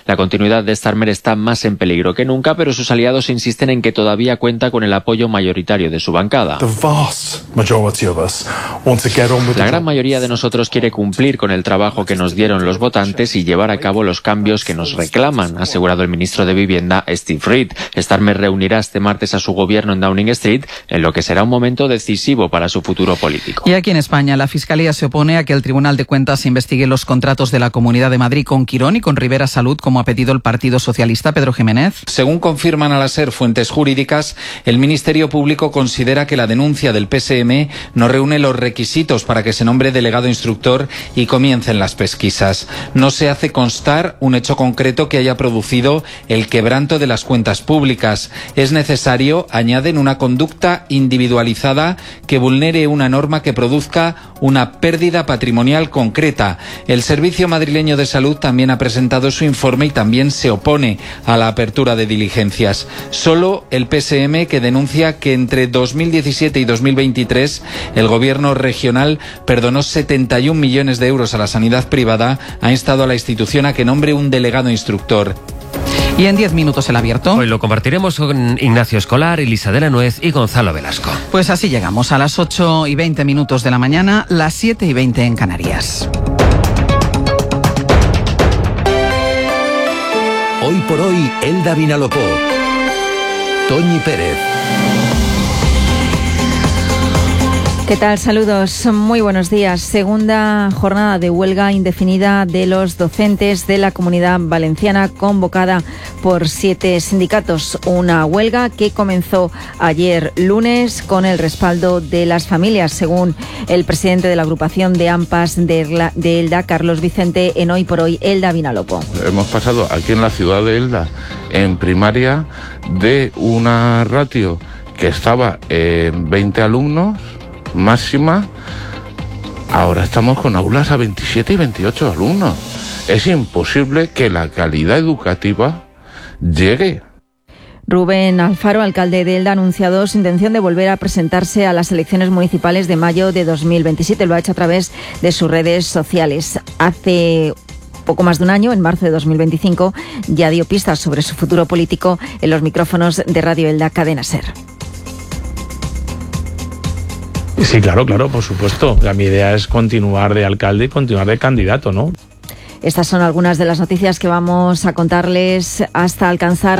La continuidad de Starmer está más en peligro que nunca, pero sus aliados insisten en que todavía cuenta con el apoyo mayoritario de su bancada. La gran mayoría de nosotros quiere cumplir con el trabajo que nos dieron los votantes y llevar a cabo los cambios que nos reclaman, ha asegurado el ministro de Vivienda, Steve Reed. Starmer reunirá este martes a su gobierno en Downing Street, en lo que será un momento decisivo para su futuro político. Y aquí en España, la Fiscalía se opone a que el Tribunal de Cuentas investigue los contratos de la Comunidad de Madrid con Quirón y con Rivera Salud, como ha pedido el Partido Socialista. Pedro Jiménez. Según confirman a la SER fuentes jurídicas, el Ministerio Público considera que la denuncia del PSM no reúne los requisitos para que se nombre delegado instructor y comiencen las pesquisas. No se hace constar un hecho concreto que haya producido el quebranto de las cuentas públicas. Es necesario, añaden, una conducta individualizada que vulnere una norma que produzca una pérdida patrimonial concreta. El Servicio Madrileño de Salud también ha presentado su informe y también se opone a la apertura de diligencias. Solo el PSM, que denuncia que entre 2017 y 2023 el gobierno regional perdonó 71 millones de euros a la sanidad privada, ha instado a la institución a que nombre un delegado instructor. Y en 10 minutos el abierto. Hoy lo compartiremos con Ignacio Escolar, Elisa de la Nuez y Gonzalo Velasco. Pues así llegamos a las 8:20 de la mañana, las 7:20 en Canarias. Hoy por hoy, Elda Vinalopó. Toñi Pérez. ¿Qué tal? Saludos, muy buenos días. Segunda jornada de huelga indefinida de los docentes de la Comunidad Valenciana, convocada por 7 sindicatos. Una huelga que comenzó ayer lunes con el respaldo de las familias, según el presidente de la agrupación de AMPAs de Elda, Carlos Vicente, en Hoy por Hoy, Elda Vinalopó. Hemos pasado aquí en la ciudad de Elda, en primaria, de una ratio que estaba en 20 alumnos, máxima, ahora estamos con aulas a 27 y 28 alumnos. Es imposible que la calidad educativa llegue. Rubén Alfaro, alcalde de Elda, ha anunciado su intención de volver a presentarse a las elecciones municipales de mayo de 2027. Lo ha hecho a través de sus redes sociales. Hace poco más de un año, en marzo de 2025, ya dio pistas sobre su futuro político en los micrófonos de Radio Elda Cadena SER. Sí, claro, por supuesto. Mi idea es continuar de alcalde y continuar de candidato, ¿no? Estas son algunas de las noticias que vamos a contarles hasta alcanzar